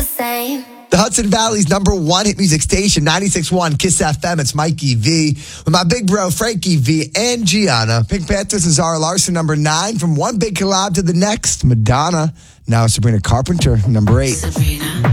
same. The Hudson Valley's number one hit music station, 96.1 Kiss FM. It's Mikey V with my big bro, Frankie V and Gianna. Pink Panthers and Zara Larson, number 9. From one big collab to the next, Madonna. Now Sabrina Carpenter, number 8. Sabrina.